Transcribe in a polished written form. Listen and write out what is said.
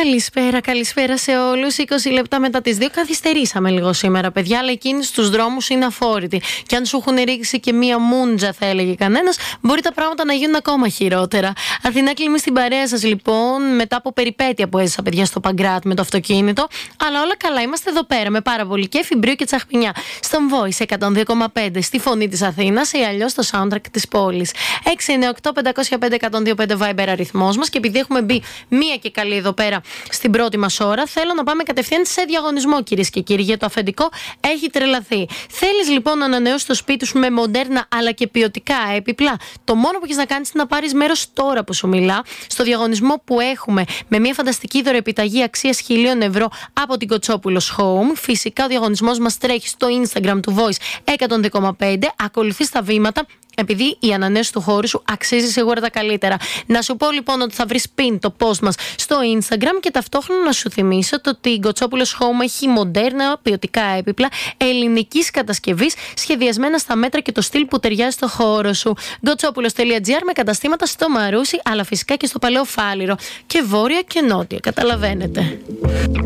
Καλησπέρα σε όλους. 20 λεπτά μετά τις 2. Καθυστερήσαμε λίγο σήμερα, παιδιά, αλλά εκείνοι στους δρόμους είναι αφόρητοι. Και αν σου έχουν ρίξει και μία μούντζα, θα έλεγε κανένας, μπορεί τα πράγματα να γίνουν ακόμα χειρότερα. Αθηνά Κλιμή στην παρέα σας, λοιπόν, μετά από περιπέτεια που έζησα, παιδιά, στο Παγκράτ με το αυτοκίνητο. Αλλά όλα καλά, είμαστε εδώ πέρα με πάρα πολύ κέφι, μπρίο και τσαχπινιά. Στον Voice 102,5, στη φωνή της Αθήνας ή αλλιώς στο soundtrack της πόλης. 698-505-102,5 Viber αριθμός μας. Και επειδή έχουμε μπει μία και καλή εδώ πέρα στην πρώτη μας ώρα, θέλω να πάμε κατευθείαν σε διαγωνισμό, κυρίες και κύριοι, γιατί το αφεντικό έχει τρελαθεί. Θέλεις λοιπόν να ανανεώσεις το σπίτι σου με μοντέρνα αλλά και ποιοτικά έπιπλα? Το μόνο που έχεις να κάνεις είναι να πάρεις μέρος τώρα που σου μιλά στο διαγωνισμό που έχουμε με μια φανταστική δωρεοεπιταγή αξίας 1.000 ευρώ από την Κοτσόπουλος Home. Φυσικά ο διαγωνισμός μας τρέχει στο Instagram του Voice 102,5. Ακολουθείς τα βήματα, επειδή η ανανέωση του χώρου σου αξίζει σίγουρα τα καλύτερα. Να σου πω λοιπόν ότι θα βρεις pin το post μας στο Instagram και ταυτόχρονα να σου θυμίσω ότι η Κοτσόπουλος Home έχει μοντέρνα ποιοτικά έπιπλα ελληνικής κατασκευής, σχεδιασμένα στα μέτρα και το στυλ που ταιριάζει στο χώρο σου. Kotsopulos.gr, με καταστήματα στο Μαρούσι, αλλά φυσικά και στο Παλαιό Φάληρο και βόρεια και νότια. Καταλαβαίνετε.